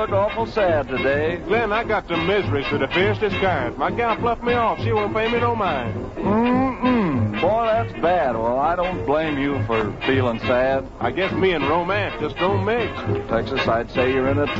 look awful sad today. Glenn, I got some miseries to the fiercest kind. My gal fluffed me off. She won't pay me no mind. Boy, that's bad. Well, I don't blame you for feeling sad. I guess me and romance just don't mix. Texas, I'd say you're in a